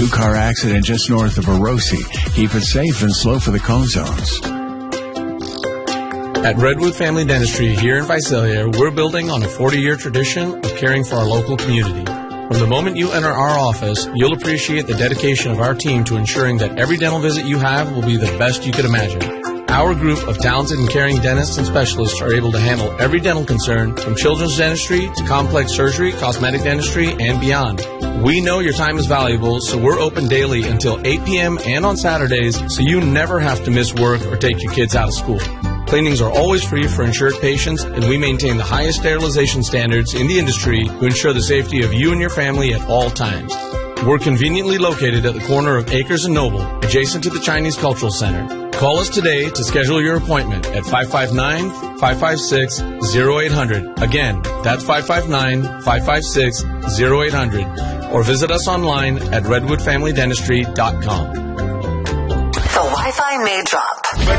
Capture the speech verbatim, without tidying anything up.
two-car accident just north of Orosi. Keep it safe and slow for the cone zones. At Redwood Family Dentistry here in Visalia, we're building on a forty-year tradition of caring for our local community. From the moment you enter our office, you'll appreciate the dedication of our team to ensuring that every dental visit you have will be the best you could imagine. Our group of talented and caring dentists and specialists are able to handle every dental concern, from children's dentistry to complex surgery, cosmetic dentistry, and beyond. We know your time is valuable, so we're open daily until eight p.m. and on Saturdays, so you never have to miss work or take your kids out of school. Cleanings are always free for insured patients, and we maintain the highest sterilization standards in the industry to ensure the safety of you and your family at all times. We're conveniently located at the corner of Acres and Noble, adjacent to the Chinese Cultural Center. Call us today to schedule your appointment at five five nine, five five six, zero eight zero zero. Again, that's five five nine, five five six, zero eight zero zero. Or visit us online at redwood family dentistry dot com. The Wi-Fi may drop,